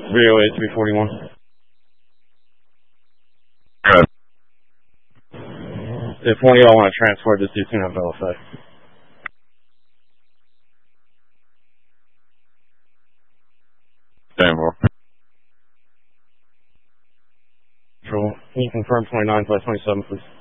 308, 341. Good. If one of y'all want to transport this, you can have LFA. Stand for. Control. Can you confirm 29/27, please?